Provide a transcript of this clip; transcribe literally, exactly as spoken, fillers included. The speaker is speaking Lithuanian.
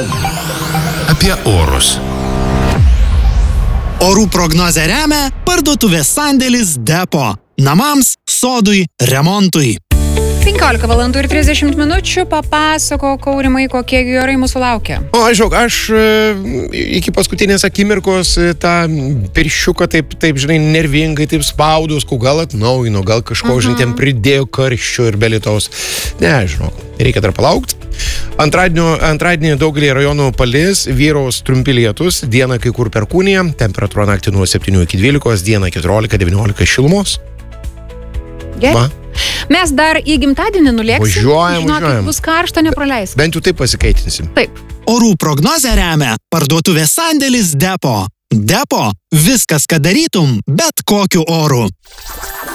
Apie orus. Orų prognozę remia parduotuvės sandėlis Depo. Namams, sodui, remontui. penkiolika valandų ir trisdešimt minučių. Papasako, Kaurimai, kokie orai mūsų laukia. O, žiūrėk, aš e, iki paskutinės akimirkos e, tą pirščiuką taip, taip, žinai, nervingai, taip spaudus, ko gal atnaujino, gal kažko, žinai, ten pridėjo karščio ir belitaus. Ne, žinok, reikia dar palaukti. Antradienio, antradienį daugelį rajonų palis, vyraus trumpi lietus, dieną kai kur perkūnija, temperatūra naktį nuo septynių iki dvylikos, dieną keturiolika devyniolika šilumos. Gerai. Mes dar į gimtadienį nulėksim. Važiuojam, Žinokit, važiuojam. bus karšta, nepraleis. Bent jau taip pasikeitinsim. Taip. Orų prognozę remia parduotuvės sandėlis Depo. Depo – viskas, ką darytum, bet kokiu oru.